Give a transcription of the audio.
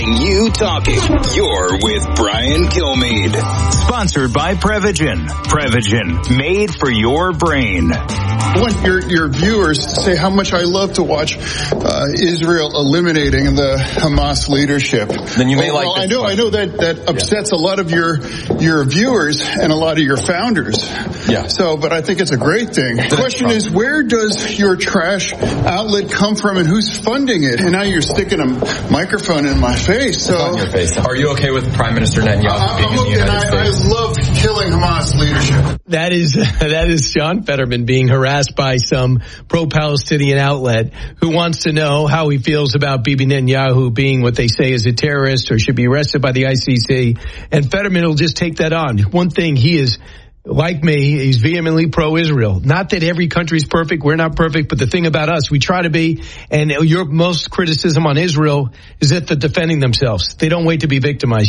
You talking. You're with Brian Kilmeade. Sponsored by Prevagen. Prevagen, made for your brain. I want your viewers to say how much I love to watch Israel eliminating the Hamas leadership. Then you may I know that upsets a lot of your viewers and a lot of your founders. Yeah. But I think it's a great thing. The question is, where does your trash outlet come from and who's funding it? And now you're sticking a microphone in my face. So on your face. Are you okay with Prime Minister Netanyahu being in the United States? I love killing Hamas leadership. That is John Fetterman being harassed by some pro-Palestinian outlet who wants to know how he feels about Bibi Netanyahu being what they say is a terrorist or should be arrested by the ICC. And Fetterman will just take that on. One thing, he is, like me, he's vehemently pro-Israel. Not that every country is perfect. We're not perfect. But the thing about us, we try to be. And your most criticism on Israel is that they're defending themselves. They don't wait to be victimized.